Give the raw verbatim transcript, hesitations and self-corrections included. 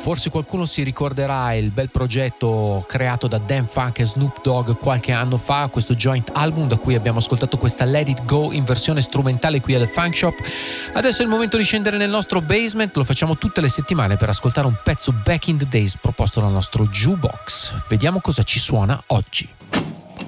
Forse qualcuno si ricorderà il bel progetto creato da Dan Funk e Snoop Dogg qualche anno fa, questo joint album da cui abbiamo ascoltato questa Let It Go in versione strumentale qui al Funk Shop. Adesso è il momento di scendere nel nostro basement, lo facciamo tutte le settimane per ascoltare un pezzo back in the days proposto dal nostro jukebox. Vediamo cosa ci suona oggi.